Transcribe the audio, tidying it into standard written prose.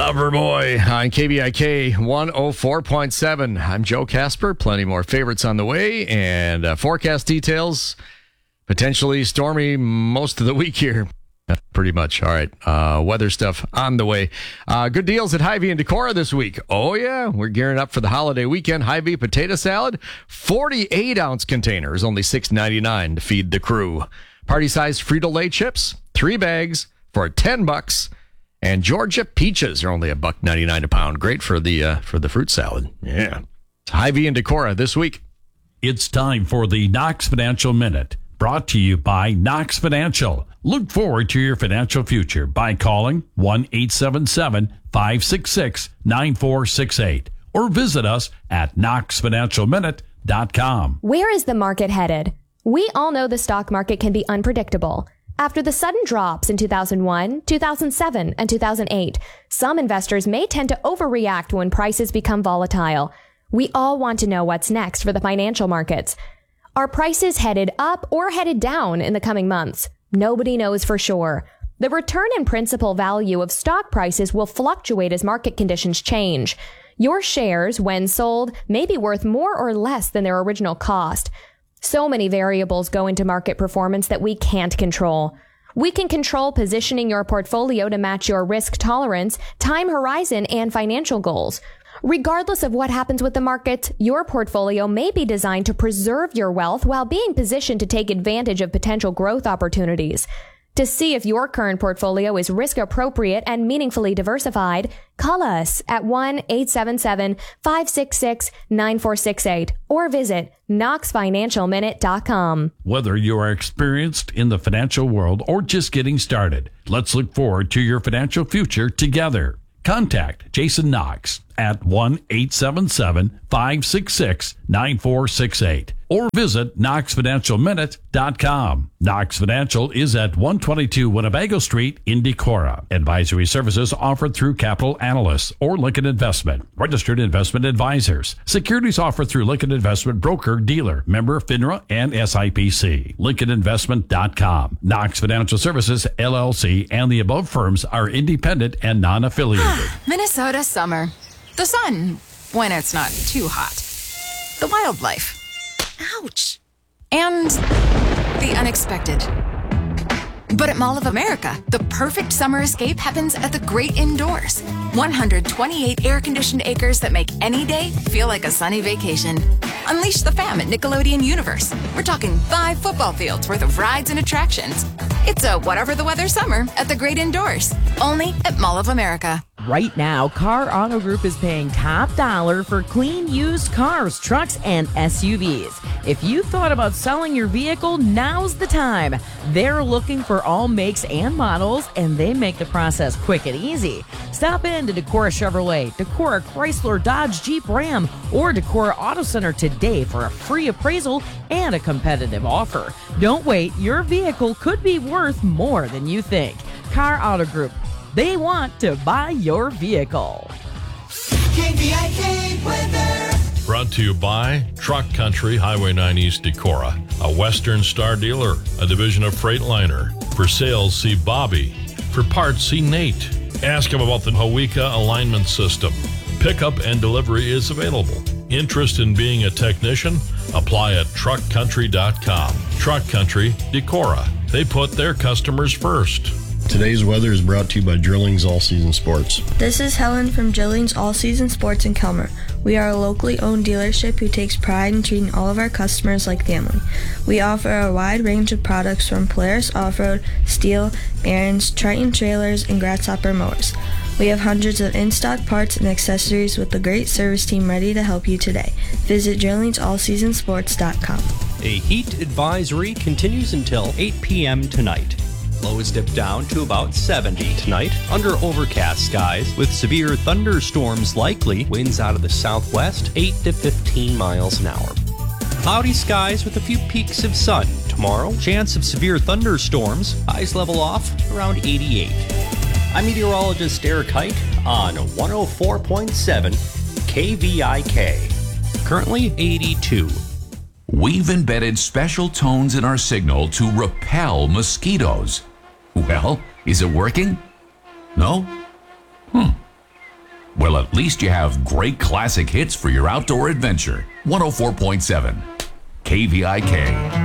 Loverboy on KVIK 104.7. I'm Joe Casper. Plenty more favorites on the way, and forecast details. Potentially stormy most of the week here. Pretty much. All right. Weather stuff on the way. Good deals at Hy-Vee and Decorah this week. Oh, yeah. We're gearing up for the holiday weekend. Hy-Vee potato salad, 48-ounce containers, only $6.99 to feed the crew. Party-sized Frito-Lay chips, 3 bags for $10. And Georgia peaches are only $1.99 a pound. Great for the fruit salad. Yeah. It's Hy-Vee and Decorah this week. It's time for the Knox Financial Minute, brought to you by Knox Financial. Look forward to your financial future by calling 1-877-566-9468 or visit us at knoxfinancialminute.com. Where is the market headed? We all know the stock market can be unpredictable. After the sudden drops in 2001, 2007, and 2008, some investors may tend to overreact when prices become volatile. We all want to know what's next for the financial markets. Are prices headed up or headed down in the coming months? Nobody knows for sure. The return in principal value of stock prices will fluctuate as market conditions change. Your shares, when sold, may be worth more or less than their original cost. So many variables go into market performance that we can't control. We can control positioning your portfolio to match your risk tolerance, time horizon, and financial goals. Regardless of what happens with the markets, your portfolio may be designed to preserve your wealth while being positioned to take advantage of potential growth opportunities. To see if your current portfolio is risk appropriate and meaningfully diversified, call us at 1-877-566-9468 or visit knoxfinancialminute.com. Whether you are experienced in the financial world or just getting started, let's look forward to your financial future together. Contact Jason Knox at 1-877-566-9468 or visit knoxfinancialminute.com. Knox Financial is at 122 Winnebago Street in Decorah. Advisory services offered through Capital Analysts or Lincoln Investment, registered investment advisors. Securities offered through Lincoln Investment Broker Dealer, member FINRA and SIPC. LincolnInvestment.com. Knox Financial Services, LLC, and the above firms are independent and non-affiliated. Minnesota summer. The sun, when it's not too hot. The wildlife. Ouch. And the unexpected. But at Mall of America, the perfect summer escape happens at the great indoors. 128 air-conditioned acres that make any day feel like a sunny vacation. Unleash the fam at Nickelodeon Universe. We're talking 5 football fields worth of rides and attractions. It's a whatever the weather summer at the great indoors. Only at Mall of America. Right now, Car Auto Group is paying top dollar for clean used cars, trucks, and SUVs. If you thought about selling your vehicle, now's the time. They're looking for all makes and models, and they make the process quick and easy. Stop in to Decorah Chevrolet, Decorah Chrysler Dodge Jeep Ram, or Decorah Auto Center today for a free appraisal and a competitive offer. Don't wait. Your vehicle could be worth more than you think. Car Auto Group. They want to buy your vehicle. KVIK weather. Brought to you by Truck Country, Highway 9 East Decorah, a Western Star dealer, a division of Freightliner. For sales, see Bobby. For parts, see Nate. Ask him about the Hawika alignment system. Pickup and delivery is available. Interest in being a technician? Apply at truckcountry.com. Truck Country, Decorah. They put their customers first. Today's weather is brought to you by Drillings All Season Sports. This is Helen from Drillings All Season Sports in Kelmer. We are a locally owned dealership who takes pride in treating all of our customers like family. We offer a wide range of products from Polaris Off-Road, Steel, Barons, Triton trailers, and Grasshopper mowers. We have hundreds of in-stock parts and accessories with a great service team ready to help you today. Visit DrillingsAllSeasonSports.com. A heat advisory continues until 8 p.m. tonight. Lows dip down to about 70 tonight under overcast skies with severe thunderstorms likely. Winds out of the southwest 8 to 15 miles an hour. Cloudy skies with a few peaks of sun. Tomorrow, chance of severe thunderstorms. Highs level off around 88. I'm meteorologist Eric Hike on 104.7 KVIK. Currently 82. We've embedded special tones in our signal to repel mosquitoes. Well, is it working? No? Well, at least you have great classic hits for your outdoor adventure. 104.7 KVIK.